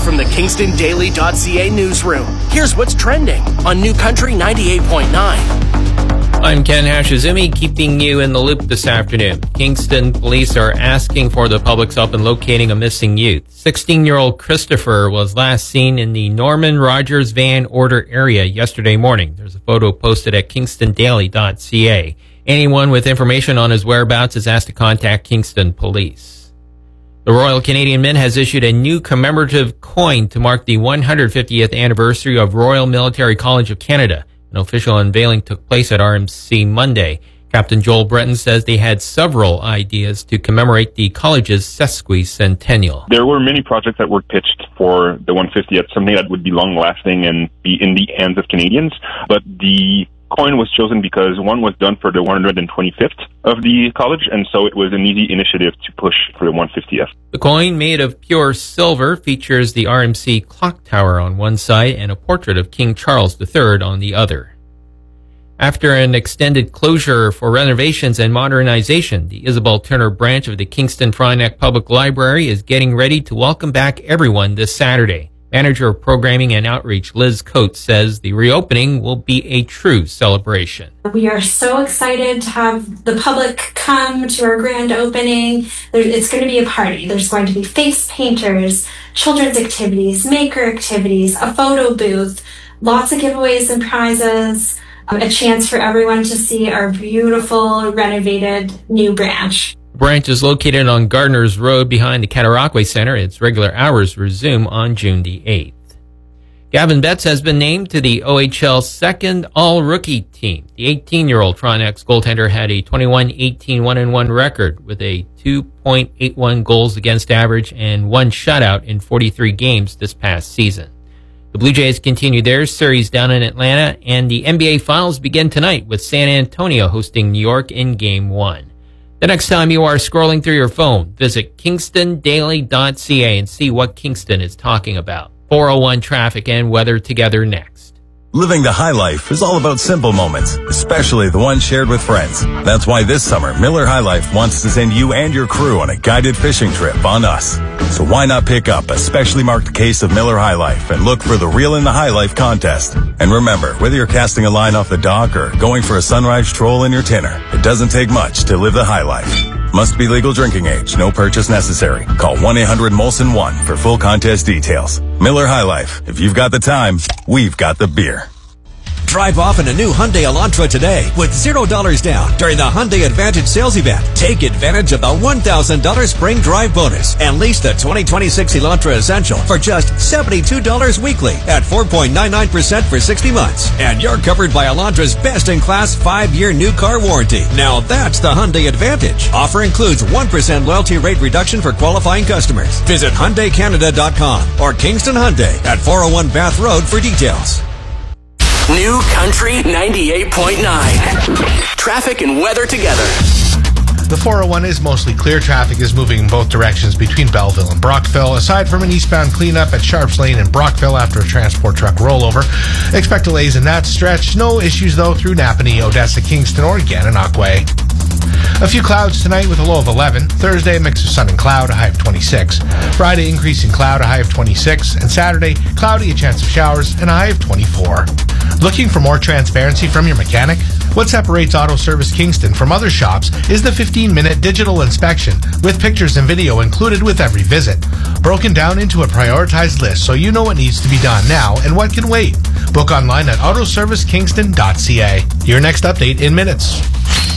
from the KingstonDaily.ca newsroom, here's what's trending on New Country 98.9. I'm Ken Hashizumi, keeping you in the loop this afternoon. Kingston police are asking for the public's help in locating a missing youth. 16-year-old Christopher was last seen in the Norman Rogers Van Order area yesterday morning. There's a photo posted at KingstonDaily.ca. Anyone with information on his whereabouts is asked to contact Kingston Police. The Royal Canadian Mint has issued a new commemorative coin to mark the 150th anniversary of Royal Military College of Canada. An official unveiling took place at RMC Monday. Captain Joel Breton says they had several ideas to commemorate the college's sesquicentennial. There were many projects that were pitched for the 150th, something that would be long-lasting and be in the hands of Canadians, but the coin was chosen because one was done for the 125th of the college, and so it was an easy initiative to push for the 150th. The coin, made of pure silver, features the RMC clock tower on one side and a portrait of King Charles III on the other. After an extended closure for renovations and modernization, the Isabel Turner branch of the Kingston Frontenac Public Library is getting ready to welcome back everyone this Saturday. Manager of Programming and Outreach Liz Coates says the reopening will be a true celebration. We are so excited to have the public come to our grand opening. It's going to be a party. There's going to be face painters, children's activities, maker activities, a photo booth, lots of giveaways and prizes, a chance for everyone to see our beautiful, renovated new branch. The branch is located on Gardner's Road behind the Cataraqui Center. Its regular hours resume on June the 8th. Gavin Betts has been named to the OHL's second all-rookie team. The 18-year-old Frontenac's goaltender had a 21-18-1-1 record with a 2.81 goals against average and one shutout in 43 games this past season. The Blue Jays continue their series down in Atlanta, and the NBA Finals begin tonight with San Antonio hosting New York in Game 1. The next time you are scrolling through your phone, visit KingstonDaily.ca and see what Kingston is talking about. 401 traffic and weather together next. Living the high life is all about simple moments, especially the ones shared with friends. That's why this summer, Miller High Life wants to send you and your crew on a guided fishing trip on us. So why not pick up a specially marked case of Miller High Life and look for the Reel in the High Life contest. And remember, whether you're casting a line off the dock or going for a sunrise stroll in your tinner, it doesn't take much to live the high life. Must be legal drinking age. No purchase necessary. Call 1-800-MOLSON-1 for full contest details. Miller High Life. If you've got the time, we've got the beer. Drive off in a new Hyundai Elantra today with $0 down during the Hyundai Advantage sales event. Take advantage of the $1,000 spring drive bonus and lease the 2026 Elantra Essential for just $72 weekly at 4.99% for 60 months. And you're covered by Elantra's best-in-class 5-year new car warranty. Now that's the Hyundai Advantage. Offer includes 1% loyalty rate reduction for qualifying customers. Visit HyundaiCanada.com or Kingston Hyundai at 401 Bath Road for details. New Country 98.9. Traffic and weather together. The 401 is mostly clear. Traffic is moving in both directions between Belleville and Brockville. Aside from an eastbound cleanup at Sharps Lane in Brockville after a transport truck rollover. Expect delays in that stretch. No issues, though, through Napanee, Odessa, Kingston, or Gananoque Way. A few clouds tonight with a low of 11. Thursday, a mix of sun and cloud, a high of 26. Friday, increasing cloud, a high of 26. And Saturday, cloudy, a chance of showers, and a high of 24. Looking for more transparency from your mechanic? What separates Auto Service Kingston from other shops is the 15-minute digital inspection with pictures and video included with every visit. Broken down into a prioritized list so you know what needs to be done now and what can wait. Book online at autoservicekingston.ca. Your next update in minutes.